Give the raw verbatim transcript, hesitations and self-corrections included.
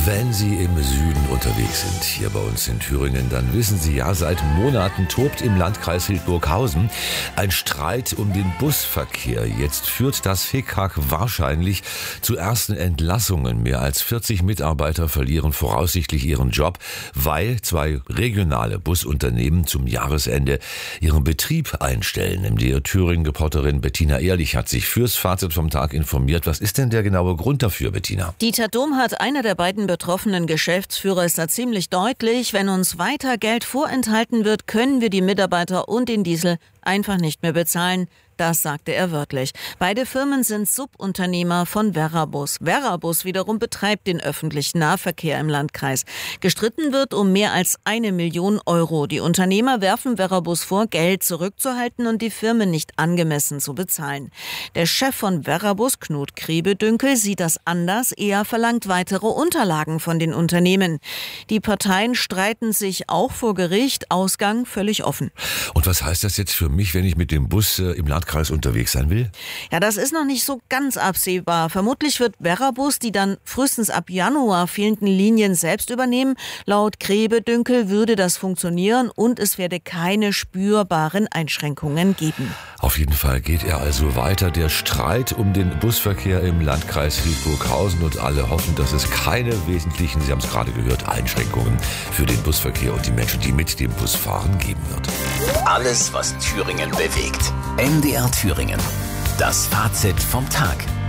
Wenn Sie im Süden unterwegs sind, hier bei uns in Thüringen, dann wissen Sie ja, seit Monaten tobt im Landkreis Hildburghausen ein Streit um den Busverkehr. Jetzt führt das Hickhack wahrscheinlich zu ersten Entlassungen. Mehr als vierzig Mitarbeiter verlieren voraussichtlich ihren Job, weil zwei regionale Busunternehmen zum Jahresende ihren Betrieb einstellen. M D R Thüringen-Reporterin Bettina Ehrlich hat sich fürs Fazit vom Tag informiert. Was ist denn der genaue Grund dafür, Bettina? Dieter Domhardt, einer der beiden betroffenen Geschäftsführer, ist da ziemlich deutlich: Wenn uns weiter Geld vorenthalten wird, können wir die Mitarbeiter und den Diesel einfach nicht mehr bezahlen. Das sagte er wörtlich. Beide Firmen sind Subunternehmer von Verrabus. Verrabus wiederum betreibt den öffentlichen Nahverkehr im Landkreis. Gestritten wird um mehr als eine Million Euro. Die Unternehmer werfen Verrabus vor, Geld zurückzuhalten und die Firmen nicht angemessen zu bezahlen. Der Chef von Verrabus, Knut Krebedünkel, sieht das anders. Er verlangt weitere Unterlagen von den Unternehmen. Die Parteien streiten sich auch vor Gericht. Ausgang völlig offen. Und was heißt das jetzt für mich, wenn ich mit dem Bus äh, im Landkreis unterwegs sein will? Ja, das ist noch nicht so ganz absehbar. Vermutlich wird Verrabus die dann frühestens ab Januar fehlenden Linien selbst übernehmen. Laut Krebedünkel würde das funktionieren und es werde keine spürbaren Einschränkungen geben. Auf jeden Fall geht er also weiter, der Streit um den Busverkehr im Landkreis Hildburghausen, und alle hoffen, dass es keine wesentlichen, Sie haben es gerade gehört, Einschränkungen für den Busverkehr und die Menschen, die mit dem Bus fahren, geben wird. Alles, was Thüringen bewegt. M D R Thüringen. Das Fazit vom Tag.